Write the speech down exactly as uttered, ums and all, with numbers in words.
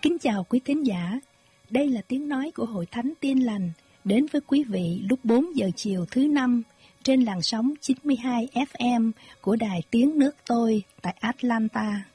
Kính chào quý thính giả, đây là tiếng nói của Hội Thánh Tin Lành đến với quý vị lúc bốn giờ chiều thứ năm trên làn sóng chín mươi hai ép em của Đài Tiếng Nước Tôi tại Atlanta.